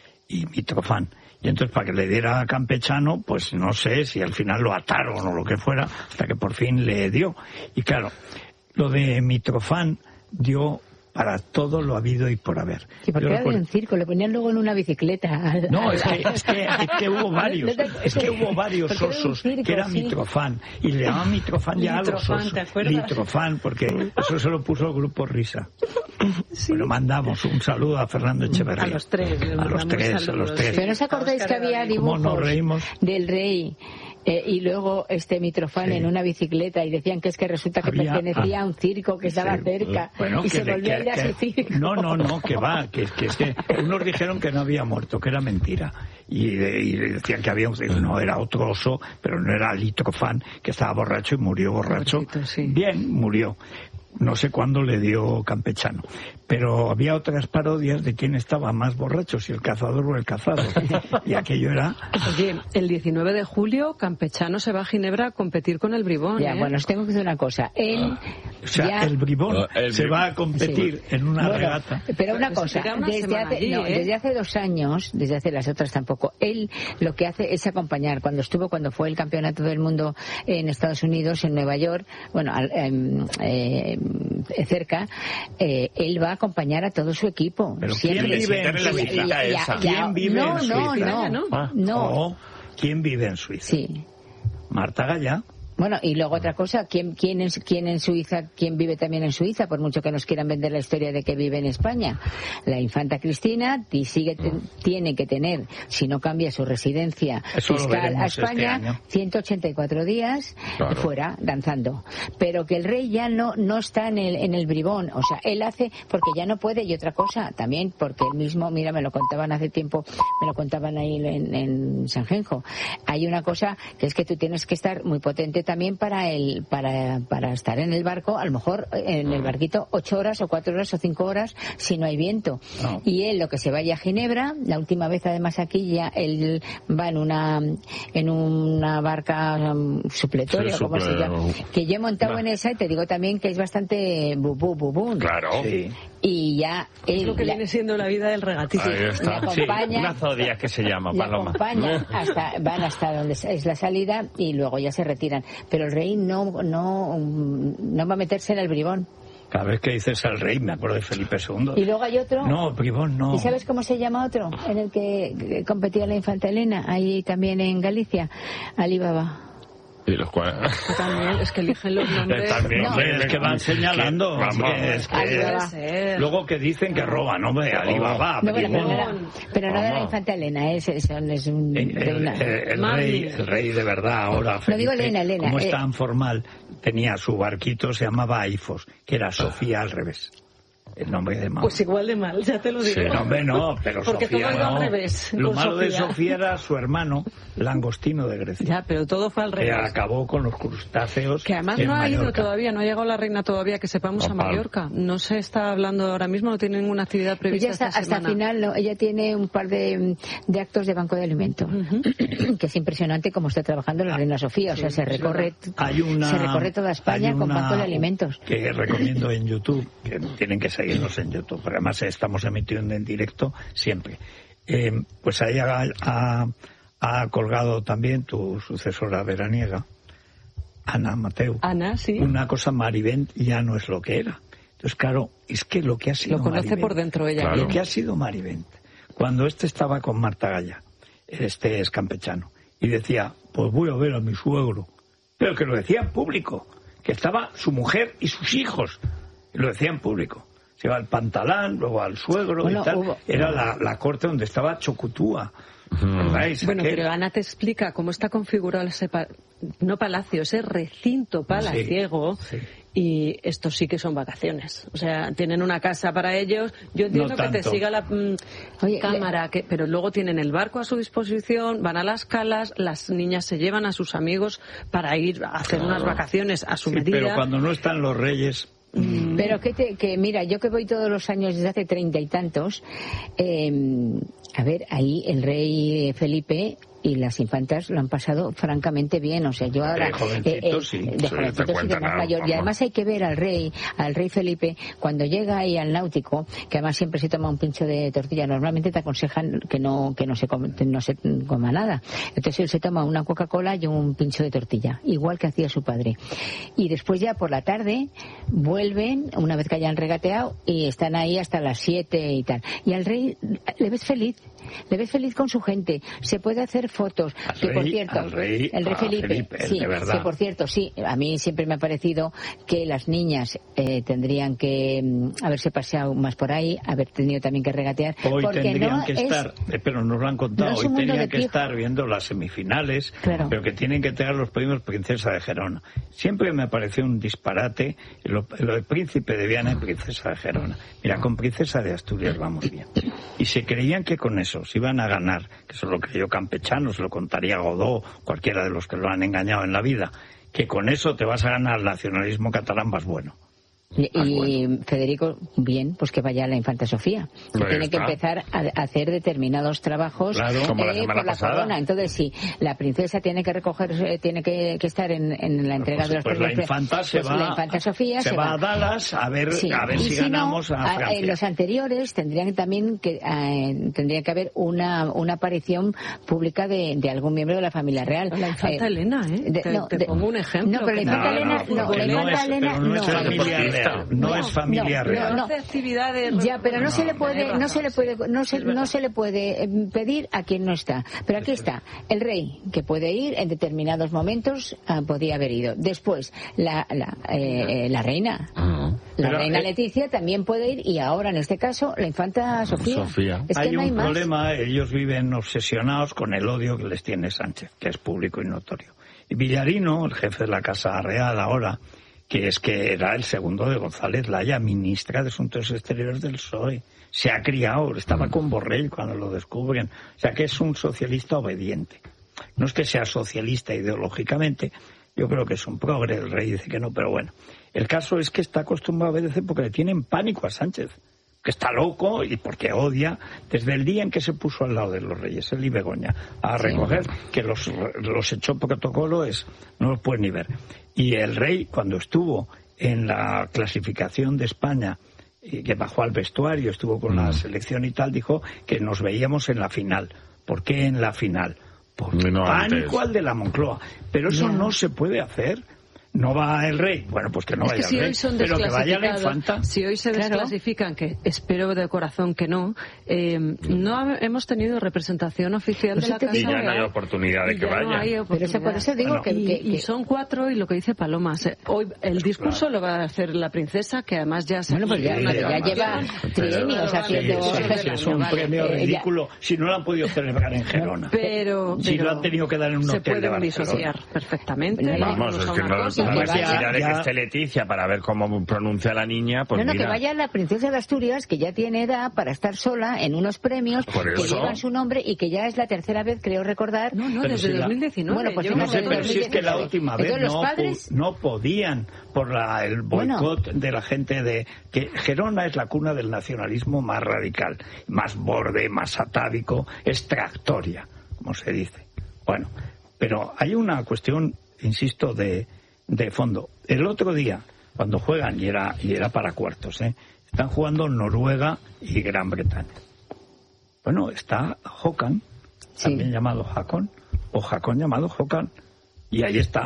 y Mitrofán. Y entonces para que le diera campechano, pues no sé si al final lo ataron o lo que fuera, hasta que por fin le dio. Y claro, lo de Mitrofán dio para todo lo habido y por haber. Sí, porque Yo era de recuerdo- un circo, le ponían luego en una bicicleta. No, es que, es que, es que hubo varios, No te- es que hubo varios porque era de un osos circo, que era sí. Mitrofán, y le llamaban Mitrofán ya a los Litrofán, osos. ¿te acuerdas? Litrofán, porque eso se lo puso el grupo Risa. Bueno, mandamos un saludo a Fernando Echeverría. A los tres, les A los mandamos tres, a los saludos, tres. Pero ¿no os acordáis que había ¿Cómo nos dibujos reímos? del rey eh, y luego este Mitrofán Sí. en una bicicleta y decían que es que resulta que Había- pertenecía ah, a un circo que estaba Sí, cerca bueno, y que se le- volvió que- ir a que- su circo? No, no, no, que va, que, que es que unos dijeron que no había muerto, que era mentira. Y, de- y decían que había un circo, no, era otro oso, pero no era Litrofán, que estaba borracho y murió borracho. Pobrecito, sí. Bien, murió. No sé cuándo le dio campechano. Pero había otras parodias de quién estaba más borracho, si el cazador o el cazado. Y aquello era... Oye, el diecinueve de julio, Campechano se va a Ginebra a competir con el Bribón. Ya, ¿eh? bueno, os tengo que decir una cosa. Él O sea, ya... el bribón Ah, el se bribón. va a competir Sí. en una Bueno, regata. Pero una Pues cosa, era una desde semana hace, allí, no, ¿eh? desde hace dos años, desde hace las otras tampoco, él lo que hace es acompañar. Cuando estuvo, cuando fue el campeonato del mundo en Estados Unidos, en Nueva York, bueno, al- em, eh, cerca, eh, él va a acompañar a todo su equipo. Pero Siempre. ¿quién vive en la Y- y- bicicleta y- y- esa? y- ¿Quién vive no, en no, Suiza? no, Ah. no. O, ¿quién vive en Suiza? Sí. Marta Gallá. Bueno, y luego otra cosa, ¿quién, quién, en, quién en Suiza, quién vive también en Suiza, por mucho que nos quieran vender la historia de que vive en España? La infanta Cristina y sigue, te- tiene que tener, si no cambia su residencia Eso lo fiscal a veremos este España, año. ciento ochenta y cuatro días Claro. fuera, danzando. Pero que el rey ya no, no está en el, en el bribón, o sea, él hace, porque ya no puede, y otra cosa también, porque él mismo, mira, me lo contaban hace tiempo, me lo contaban ahí en, en Sanjenjo, hay una cosa que es que tú tienes que estar muy potente también para el para, para estar en el barco, a lo mejor en el barquito ocho horas o cuatro horas o cinco horas si no hay viento. No. Y él lo que se vaya a Ginebra, la última vez además aquí ya él va en una en una barca um, supletoria, Sí, como se suple- llama, que yo he montado Va. en esa y te digo también que es bastante bubú bubún. Claro. Sí. Y ya Es él lo que la- viene siendo la vida del regatito. Ahí está. le Sí, acompaña- una zodia que se llama, le Paloma. acompañan hasta, van hasta donde es la salida y luego ya se retiran. Pero el rey no, no, no va a meterse en el bribón. Cada vez que dices al rey, me acuerdo de Felipe segundo. Y luego hay otro. No, bribón no. ¿Y sabes cómo se llama otro? En el que que competía la infanta Elena, ahí también en Galicia, Alibaba. Y los cuales... También, es que eligen los nombres. También, No. Hombre, es que van señalando. Que- vamos. hombre, es que- Alibaba. Puede ser. Luego que dicen que roban, hombre, Alibaba, No, bueno, pero no, bribón. era, pero no de la Vamos. infanta Elena, es, es, es un... El, de una- el- el Mami. rey, el rey de verdad ahora, No Felipe, digo Elena, Elena, como eh. es tan formal, tenía su barquito, se llamaba Aifos, que era Sofía al revés. El nombre de mamá. Pues igual de mal, ya te lo digo. Sí. No, hombre, no, pero Porque Sofía todo iba no. al revés, Lo con malo de Sofía. Sofía era su hermano, Langostino de Grecia, Ya, pero todo fue al que revés. acabó con los crustáceos. Que además en no ha ido Mallorca. todavía, no ha llegado la reina todavía, que sepamos, a Opa. Mallorca. No se está hablando ahora mismo, no tiene ninguna actividad Pues prevista ya está, esta hasta el semana. final, no, ella tiene un par de, de actos de banco de alimentos, que es impresionante cómo está trabajando la reina Sofía, o sea, se recorre, Hay una, se recorre toda España hay con una banco de alimentos. que recomiendo en YouTube, que tienen que seguirnos en YouTube, porque además estamos emitiendo en directo siempre. Eh, pues ahí ha, ha- ha colgado también tu sucesora veraniega, Ana Mateu. Ana, sí. Una cosa Marivent ya no es lo que era. Entonces, claro, es que lo que ha sido Lo conoce Marivent, por dentro ella. Claro. Lo que ha sido Marivent, cuando este estaba con Marta Gaya, este es campechano, y decía, pues voy a ver a mi suegro, pero que lo decía en público, que estaba su mujer y sus hijos, y lo decía en público. Se iba al Pantalán, luego al suegro bueno, y tal. hubo... Era la, la corte donde estaba Chocutúa. Mm. Bueno, pero Ana te explica cómo está configurado ese, pa... no palacio, ese recinto palaciego. Sí, sí. Y estos sí que son vacaciones. O sea, tienen una casa para ellos. Yo entiendo no que te siga la mm, Oye, cámara, le... que, pero luego tienen el barco a su disposición, van a las calas, las niñas se llevan a sus amigos para ir a hacer claro. unas vacaciones a su sí, medida. Pero cuando no están los reyes... Pero que, te, que mira, yo que voy todos los años desde hace treinta y tantos, eh, a ver, ahí el rey Felipe y las infantas lo han pasado francamente bien, o sea, yo ahora de jovencitos eh, eh, sí, de jovencitos y de más mayor, y además hay que ver al rey, al rey Felipe cuando llega ahí al náutico, que además siempre se toma un pincho de tortilla, normalmente te aconsejan que no que no se come, no se coma nada, entonces él se toma una Coca-Cola y un pincho de tortilla, igual que hacía su padre, y después ya por la tarde vuelven una vez que hayan regateado y están ahí hasta las siete y tal, y al rey le ves feliz, le ves feliz con su gente, se puede hacer fotos, al que rey, por cierto, al rey, el rey Felipe, Felipe sí, de verdad. que por cierto, sí, a mí siempre me ha parecido que las niñas eh, tendrían que um, haberse paseado más por ahí, haber tenido también que regatear. Hoy porque tendrían no que es, estar, pero nos lo han contado, no hoy tendrían que estar viendo las semifinales, claro. pero que tienen que tener los premios Princesa de Gerona. Siempre me pareció un disparate lo, lo de Príncipe de Viana y Princesa de Gerona. Mira, con Princesa de Asturias vamos bien. Y se creían que con eso se iban a ganar, que eso es lo que yo campechano, se lo contaría Godó, cualquiera de los que lo han engañado en la vida, que con eso te vas a ganar el nacionalismo catalán más bueno. Y, y bueno. Federico, bien, pues que vaya a la Infanta Sofía, que pues tiene está. que empezar a, a hacer determinados trabajos claro, como la eh, por la pasada. corona. Entonces, sí, la princesa tiene que recoger, eh, tiene que, que estar en, en la entrega pues, de los pues premios. La Infanta se pues va, la Infanta Sofía se, se va, va a Dallas a ver, sí. a ver y si, si ganamos no, a Francia. En los anteriores tendrían también que eh, tendría que haber una, una aparición pública de, de algún miembro de la familia real. La Infanta eh, Elena, ¿eh? De, te, no, te de, pongo un ejemplo. No, pero la Infanta no, Elena, no, no, la Infanta es, Elena no, no es familia real, no, no es familia no, real. No, no. Actividades, ya, pero no, no se le puede, no se le puede, no se, es no se le puede pedir a quien no está. Pero aquí está el rey, que puede ir en determinados momentos, uh, podía haber ido. Después la la, eh, la reina, uh-huh. la pero, reina eh, Leticia también puede ir, y ahora en este caso la infanta Sofía. Sofía. Es que hay no hay un más. problema, ellos viven obsesionados con el odio que les tiene Sánchez, que es público y notorio. Y Villarino, el jefe de la Casa Real ahora, que es que era el segundo de González Laya, ministra de Asuntos Exteriores del P S O E. Se ha criado, estaba con Borrell cuando lo descubren. O sea que es un socialista obediente. No es que sea socialista ideológicamente, yo creo que es un progre, el rey dice que no, pero bueno. El caso es que está acostumbrado a obedecer porque le tienen pánico a Sánchez, que está loco y porque odia, desde el día en que se puso al lado de los reyes, él y Begoña, a recoger, sí. que los, los echó protocolo, es, no los puede ni ver. Y el rey, cuando estuvo en la clasificación de España, y que bajó al vestuario, estuvo con mm. la selección y tal, dijo que nos veíamos en la final. ¿Por qué en la final? Por no pánico al de la Moncloa. Pero eso no, no se puede hacer. ¿No va el rey? Bueno, pues que no es vaya que si el rey, hoy son pero que vaya la infanta. Si hoy se claro. desclasifican, que espero de corazón que no, eh, no hemos tenido representación oficial pues de la Casa Y ya Real. no hay oportunidad de que vaya. No hay pero eso, por eso digo bueno, que, y, que, que... y son cuatro, y lo que dice Paloma, se, hoy el discurso claro. lo va a hacer la princesa, que además ya se... Bueno, pues ya, sí, ya, ya lleva trienios haciendo... Sí, sí, sí, es un premio eh, ridículo, si no lo han podido celebrar en Gerona. Pero... Si pero lo han tenido que dar en un hotel de Barcelona. Se pueden disociar perfectamente. No, Vamos, es que no... de que esté Leticia para ver cómo pronuncia la niña, pues no, no, mira. que vaya la princesa de Asturias, que ya tiene edad para estar sola en unos premios que llevan su nombre y que ya es la tercera vez, creo recordar. No, no, pero desde si dos mil diecinueve. Bueno, pues yo no sé, pero si es que la última vez no, padres... no podían por la, el boicot bueno. de la gente de... que Gerona es la cuna del nacionalismo más radical, más borde, más atávico, extractoria, como se dice. Bueno, pero hay una cuestión, insisto, de... de fondo. El otro día, cuando juegan, y era, y era para cuartos, ¿eh? Están jugando Noruega y Gran Bretaña. Bueno, está Håkan, sí. también llamado Hakon, o Hakon llamado Håkan, y ahí está,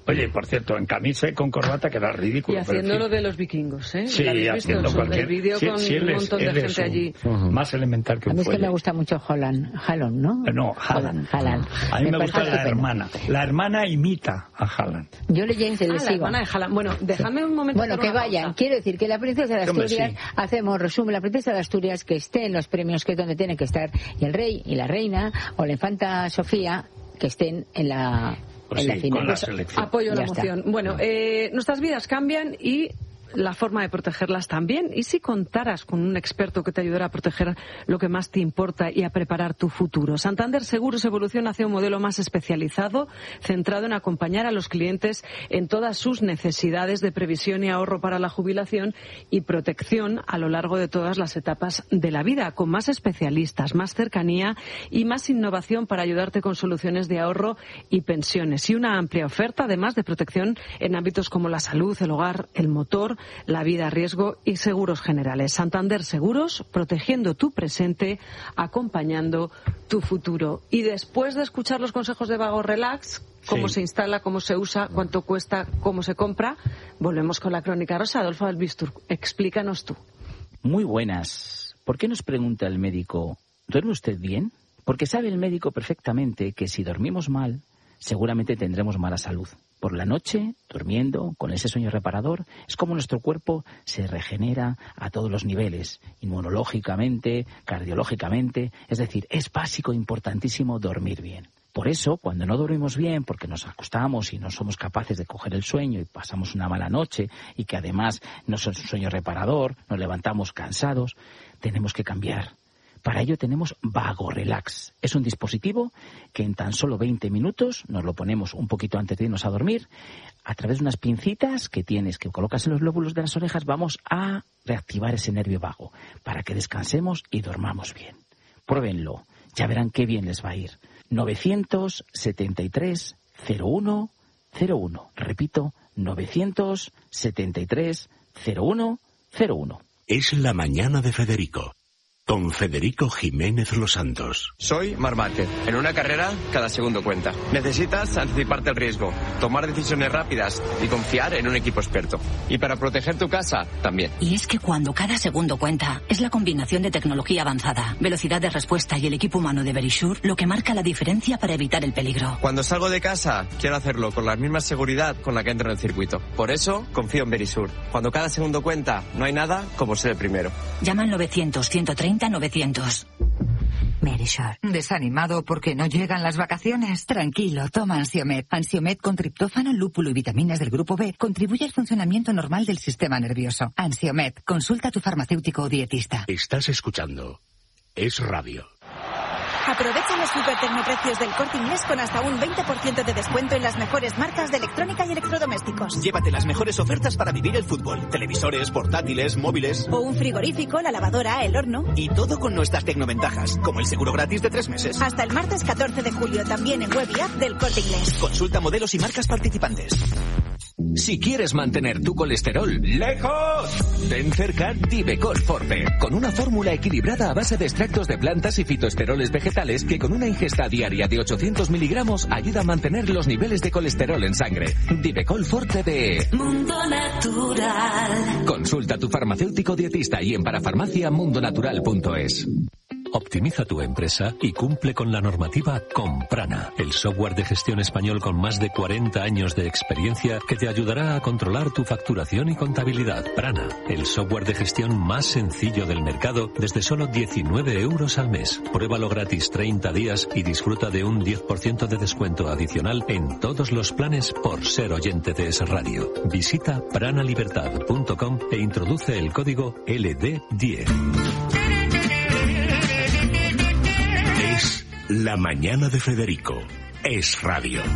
Oye, por cierto, en camisa y con corbata queda ridículo. Y haciendo lo de los vikingos, ¿eh? Sí, haciendo cualquier... El vídeo sí, con sí, un montón es, de gente allí. Uh-huh. Más elemental que un A mí es fuelle. que me gusta mucho Holland, Haaland, ¿no? No, Haaland. Haaland. A mí me, me gusta la estupendo. hermana. La hermana imita a Haaland. Yo le, le ah, sigo. la hermana de Haaland. Bueno, déjame un momento. Bueno, que vayan. Pausa. Quiero decir que la princesa de Hombre, Asturias, sí. hacemos resumen, la princesa de Asturias que esté en los premios, que es donde tienen que estar, y el rey y la reina, o la infanta Sofía, que estén en la... Pues en sí, la final. con la Pues, selección. Apoyo la Ya está. moción. Bueno, eh, nuestras vidas cambian y la forma de protegerlas también. ¿Y si contaras con un experto que te ayudara a proteger lo que más te importa y a preparar tu futuro? Santander Seguros evoluciona hacia un modelo más especializado, centrado en acompañar a los clientes en todas sus necesidades de previsión y ahorro para la jubilación y protección a lo largo de todas las etapas de la vida, con más especialistas, más cercanía y más innovación para ayudarte con soluciones de ahorro y pensiones. Y una amplia oferta, además de protección en ámbitos como la salud, el hogar, el motor, la vida, riesgo y seguros generales. Santander Seguros, protegiendo tu presente, acompañando tu futuro. Y después de escuchar los consejos de Vago Relax, cómo Sí. se instala, cómo se usa, cuánto cuesta, cómo se compra, volvemos con la crónica rosa. Adolfo Albistur, explícanos tú. Muy buenas. ¿Por qué nos pregunta el médico, ¿duerme usted bien? Porque sabe el médico perfectamente que si dormimos mal, seguramente tendremos mala salud. Por la noche, durmiendo, con ese sueño reparador, es como nuestro cuerpo se regenera a todos los niveles, inmunológicamente, cardiológicamente, es decir, es básico, importantísimo dormir bien. Por eso, cuando no dormimos bien, porque nos acostamos y no somos capaces de coger el sueño y pasamos una mala noche y que además no es un sueño reparador, nos levantamos cansados, tenemos que cambiar. Para ello tenemos Vago Relax. Es un dispositivo que en tan solo veinte minutos nos lo ponemos un poquito antes de irnos a dormir. A través de unas pincitas que tienes, que colocas en los lóbulos de las orejas, vamos a reactivar ese nervio vago para que descansemos y dormamos bien. Pruébenlo, ya verán qué bien les va a ir. novecientos setenta y tres cero uno cero uno. Repito, novecientos setenta y tres cero uno cero uno. Es la mañana de Federico. Con Federico Jiménez Los Santos. Soy Marc Márquez. En una carrera, cada segundo cuenta. Necesitas anticiparte al riesgo, tomar decisiones rápidas y confiar en un equipo experto. Y para proteger tu casa, también. Y es que cuando cada segundo cuenta, es la combinación de tecnología avanzada, velocidad de respuesta y el equipo humano de Verisure lo que marca la diferencia para evitar el peligro. Cuando salgo de casa, quiero hacerlo con la misma seguridad con la que entro en el circuito. Por eso, confío en Verisure. Cuando cada segundo cuenta, no hay nada como ser el primero. Llama al novecientos ciento treinta novecientos. Verisure. ¿Desanimado porque no llegan las vacaciones? Tranquilo, toma Ansiomed. Ansiomed con triptófano, lúpulo y vitaminas del grupo B contribuye al funcionamiento normal del sistema nervioso. Ansiomed, consulta a tu farmacéutico o dietista. Estás escuchando Es Radio. Aprovecha los super tecnoprecios del Corte Inglés con hasta un veinte por ciento de descuento en las mejores marcas de electrónica y electrodomésticos. Llévate las mejores ofertas para vivir el fútbol. Televisores, portátiles, móviles. O un frigorífico, la lavadora, el horno. Y todo con nuestras tecnoventajas, como el seguro gratis de tres meses. Hasta el martes catorce de julio, también en web y app del Corte Inglés. Consulta modelos y marcas participantes. Si quieres mantener tu colesterol lejos, ten cerca Divecol Forte, con una fórmula equilibrada a base de extractos de plantas y fitoesteroles vegetales que con una ingesta diaria de ochocientos miligramos ayuda a mantener los niveles de colesterol en sangre. Divecol Forte de Mundo Natural. Consulta a tu farmacéutico dietista y en parafarmacia mundonatural punto es. Optimiza tu empresa y cumple con la normativa con Prana, el software de gestión español con más de cuarenta años de experiencia que te ayudará a controlar tu facturación y contabilidad. Prana, el software de gestión más sencillo del mercado desde solo diecinueve euros al mes. Pruébalo gratis treinta días y disfruta de un diez por ciento de descuento adicional en todos los planes por ser oyente de Es Radio. Visita pranalibertad punto com e introduce el código L D diez. La mañana de Federico. Es Radio.